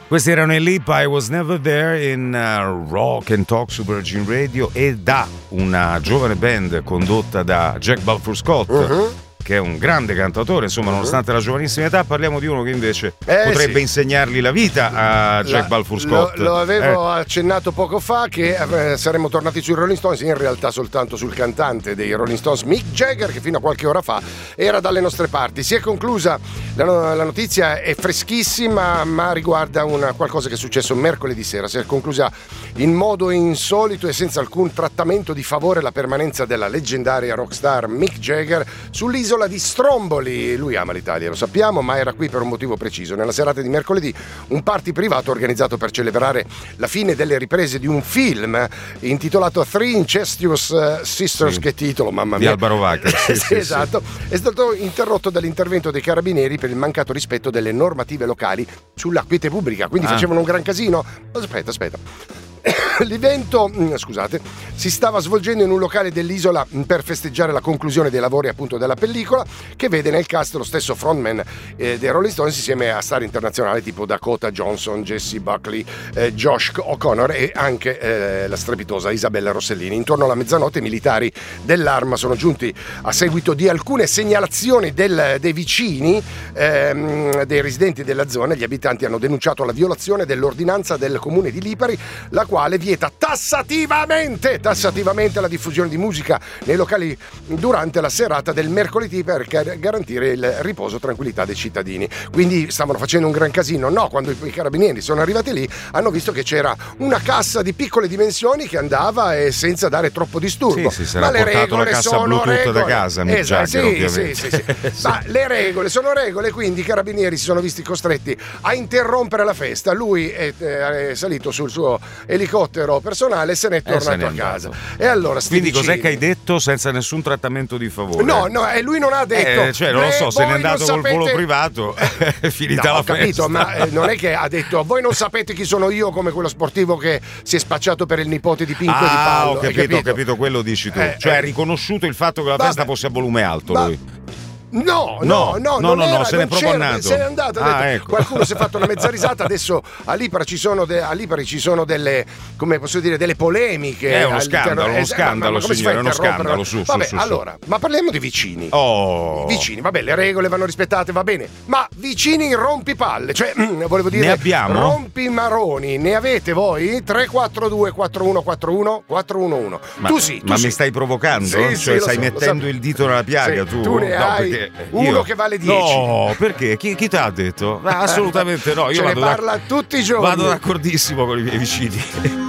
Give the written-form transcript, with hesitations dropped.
Questi erano i Leap, I Was Never There in Rock and Talk su Virgin Radio, e da una giovane band condotta da Jack Balfour Scott, che è un grande cantautore, insomma, nonostante la giovanissima età. Parliamo di uno che invece potrebbe insegnarli la vita a Jack Balfour Scott. Lo avevo accennato poco fa che saremmo tornati sui Rolling Stones, in realtà soltanto sul cantante dei Rolling Stones, Mick Jagger, che fino a qualche ora fa era dalle nostre parti. Si è conclusa, la notizia è freschissima, ma riguarda qualcosa che è successo mercoledì sera. Si è conclusa in modo insolito e senza alcun trattamento di favore la permanenza della leggendaria rockstar Mick Jagger sull'isola di Stromboli. Lui ama l'Italia, lo sappiamo, ma era qui per un motivo preciso. Nella serata di mercoledì un party privato organizzato per celebrare la fine delle riprese di un film intitolato Three Incestuous Sisters, che titolo, mamma mia, di Alvaro Vaca. Esatto, è stato interrotto dall'intervento dei carabinieri per il mancato rispetto delle normative locali sull'acquiete pubblica, quindi facevano un gran casino. Aspetta. L'evento, scusate, si stava svolgendo in un locale dell'isola per festeggiare la conclusione dei lavori appunto della pellicola, che vede nel cast lo stesso frontman dei Rolling Stones insieme a star internazionali tipo Dakota Johnson, Jessie Buckley, Josh O'Connor e anche la strepitosa Isabella Rossellini. Intorno alla mezzanotte i militari dell'Arma sono giunti a seguito di alcune segnalazioni dei vicini, dei residenti della zona. Gli abitanti hanno denunciato la violazione dell'ordinanza del comune di Lipari, la quale vieta tassativamente la diffusione di musica nei locali durante la serata del mercoledì per garantire il riposo e tranquillità dei cittadini. Quindi stavano facendo un gran casino. No, quando i carabinieri sono arrivati lì hanno visto che c'era una cassa di piccole dimensioni che andava e senza dare troppo disturbo. Sì, sarà portato la cassa Bluetooth da casa, Mick Jagger, sì. Ma le regole sono regole, quindi i carabinieri si sono visti costretti a interrompere la festa. Lui è salito sul suo elicottero personale e se n'è tornato a casa. E allora quindi cos'è che hai detto? Senza nessun trattamento di favore? No, lui non ha detto, non lo so, se n'è andato col volo privato. È finita la festa. Capito, ma non è che ha detto voi non sapete chi sono io, come quello sportivo che si è spacciato per il nipote di Pinco di Pallo. Ho capito, quello dici tu. Cioè ha riconosciuto il fatto che la festa fosse a volume alto lui. No, se n'è proprio andato. Se n'è andato, ecco. Qualcuno si è fatto una mezza risata. Adesso a Lipari ci sono delle, come posso dire, delle polemiche. È uno scandalo, signore, è uno scandalo. Allora, ma parliamo di vicini. Vicini, vabbè, le regole vanno rispettate, va bene. Ma vicini rompipalle, cioè volevo dire, ne abbiamo? Rompimaroni, ne avete voi? 342 4141 411. Ma mi stai provocando? Cioè stai mettendo il dito nella piaga tu? Tu ne hai uno che vale 10. No, perché? Chi ti ha detto? Assolutamente no. Io ne parla tutti i giorni. Vado d'accordissimo con i miei vicini.